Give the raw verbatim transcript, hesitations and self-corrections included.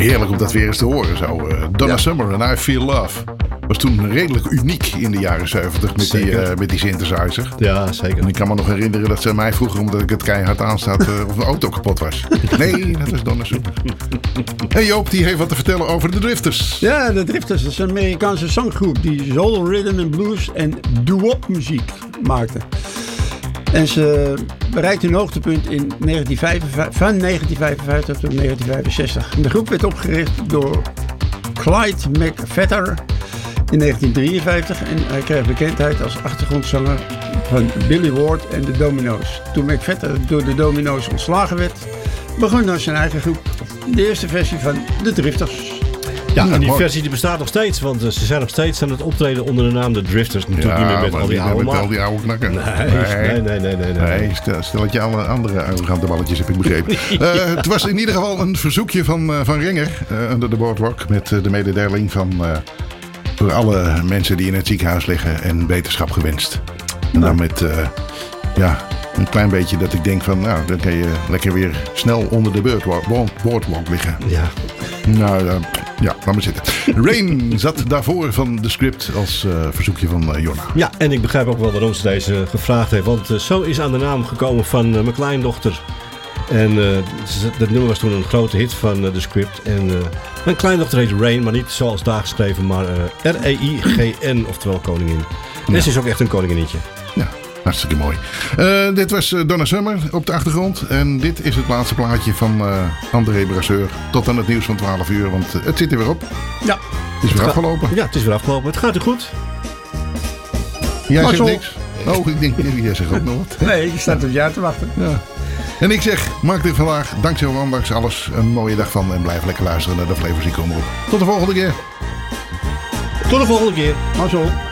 Heerlijk om dat weer eens te horen. Zo. Uh, Donna ja. Summer en I Feel Love. Was toen redelijk uniek in de jaren zeventig met, die, uh, met die synthesizer. Ja, zeker. En ik kan me nog herinneren dat ze mij vroegen, omdat ik het keihard aanstaat, uh, of mijn auto kapot was. Nee, dat is Donna Summer. Hey Joop, die heeft wat te vertellen over de Drifters. Ja, de Drifters. Dat is een Amerikaanse zanggroep die soul, rhythm and blues en doo-wop muziek maakte. En ze bereikte een hoogtepunt in negentien vijfenvijftig, van negentien vijfenvijftig tot negentien vijfenzestig. De groep werd opgericht door Clyde McVetter in negentien drieënvijftig en hij kreeg bekendheid als achtergrondzanger van Billy Ward en de Domino's. Toen McVetter door de Domino's ontslagen werd, begon hij zijn eigen groep. De eerste versie van de Drifters. Ja, en die versie die bestaat nog steeds, want ze zijn nog steeds aan het optreden onder de naam de Drifters. Natuurlijk ja, niet meer met al die oude met al die oude knakken. Nee, nee, nee, nee. nee, nee. nee stel, stel dat je alle andere arrogante balletjes heb ik begrepen. uh, het was in ieder geval een verzoekje van, uh, van Renger, uh, Under the Boardwalk, met uh, de mededeling van uh, voor alle mensen die in het ziekenhuis liggen en beterschap gewenst. En dan met uh, ja, een klein beetje dat ik denk van, nou, dan kan je lekker weer snel onder de boardwalk, boardwalk liggen. Ja. Nou, uh, ja, laat maar zitten. Rain zat daarvoor van de script als uh, verzoekje van uh, Jonna. Ja, en ik begrijp ook wel waarom ze deze gevraagd heeft. Want uh, zo is aan de naam gekomen van uh, mijn kleindochter. En uh, dat nummer was toen een grote hit van uh, de script. En uh, mijn kleindochter heet Rain, maar niet zoals daar geschreven, maar uh, R E I G N, oftewel koningin. En ja. Ze is ook echt een koninginnetje. Ja. Hartstikke mooi. Uh, dit was uh, Donna Summer op de achtergrond. En dit is het laatste plaatje van uh, André Brasseur. Tot aan het nieuws van twaalf uur. Want uh, het zit er weer op. Ja. Het is weer het afgelopen. Ja, het is weer afgelopen. Het gaat u goed. Jij zegt niks. Oh, ik denk, jij zegt ook nog wat. Nee, je staat op jou te wachten. Ja. En ik zeg, maak dit vandaag, dankzij ondanks alles, een mooie dag van. En blijf lekker luisteren naar de Flavor Ziek. Tot de volgende keer. Tot de volgende keer. Maar zo.